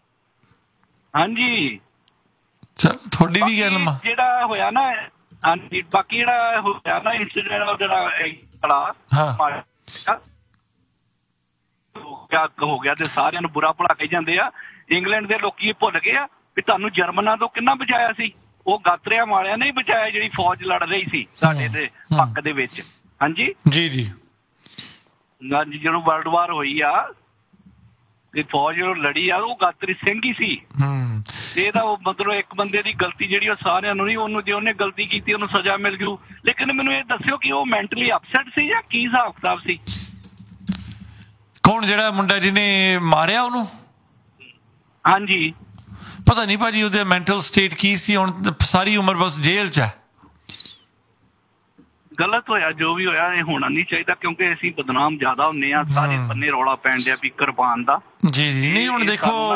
ਹਾਂਜੀ ਚਲ ਤੁਹਾਡੀ ਵੀ ਗੱਲ ਮਾ ਜਿਹੜਾ ਹੋਇਆ ਨਾ ਹਾਂਜੀ ਬਾਕੀ ਜਿਹੜਾ ਹੋਇਆ ਨਾ ਇੰਸੀਡੈਂਟ ਜਿਹੜਾ ਹਾਂ ਹੋ ਗਿਆ ਤੇ ਸਾਰਿਆਂ ਨੂੰ ਬੁਰਾ ਭਲਾ ਕਹੀ ਜਾਂਦੇ ਆ ਇੰਗਲੈਂਡ ਦੇ ਲੋਕੀ ਭੁੱਲ ਗਏ ਆ ਵੀ ਤੁਹਾਨੂੰ ਜਰਮਨਾਂ ਤੋਂ ਕਿੰਨਾ ਬਚਾਇਆ ਸੀ ਉਹ ਗਾਤਰਿਆਂ ਵਾਲਿਆਂ ਨੇ ਹੀ ਬਚਾਇਆ ਜਿਹੜੀ ਫੌਜ ਲੜ ਰਹੀ ਸੀ ਸਾਡੇ ਦੇ ਹੱਕ ਦੇ ਵਿੱਚ ਹਾਂਜੀ ਜੀ ਜੀ ਹਾਂਜੀ ਜਦੋਂ ਵਰਲਡ ਵਾਰ ਹੋਈ ਆ ਤੇ ਫੌਜ ਜਦੋਂ ਲੜੀ ਆ ਉਹ ਗਾਤਰੀ ਸਿੰਘ ਹੀ ਸੀ ਇਹਦਾ ਉਹ ਮਤਲਬ ਇੱਕ ਬੰਦੇ ਦੀ ਗਲਤੀ ਜਿਹੜੀ ਉਹ ਸਾਰਿਆਂ ਨੂੰ ਨਹੀਂ ਉਹਨੂੰ ਜੇ ਉਹਨੇ ਗਲਤੀ ਕੀਤੀ ਉਹਨੂੰ ਸਜ਼ਾ ਮਿਲ ਜੂ ਲੇਕਿਨ ਮੈਨੂੰ ਇਹ ਦੱਸਿਓ ਕਿ ਉਹ ਮੈਂਟਲੀ ਅਪਸੈਟ ਸੀ ਜਾਂ ਕੀ ਹਿਸਾਬ ਕਿਤਾਬ ਸੀ ਕੌਣ ਜਿਹੜਾ ਮੁੰਡਾ ਜਿਹਨੇ ਮਾਰਿਆ ਉਹਨੂੰ ਹਾਂਜੀ ਪਤਾ ਨਹੀਂ ਭਾਜੀ ਉਹਦੇ ਮੈਂਟਲ ਸਟੇਟ ਕੀ ਸੀ ਹੁਣ ਸਾਰੀ ਉਮਰ ਬਸ ਜੇਲ੍ਹ 'ਚ ਹੈ ਗਲਤ ਹੋਇਆ ਜੋ ਵੀ ਹੋਇਆ ਇਹ ਹੋਣਾ ਨਹੀਂ ਚਾਹੀਦਾ ਕਿਉਂਕਿ ਅਸੀਂ ਬਦਨਾਮ ਜ਼ਿਆਦਾ ਹੁੰਦੇ ਆ ਸਾਰੇ ਬੰਨੇ ਰੌਲਾ ਪੈਣ ਡਿਆ ਵੀ ਕੁਰਬਾਨ ਦਾ ਜੀ ਜੀ ਨਹੀਂ ਹੁਣ ਦੇਖੋ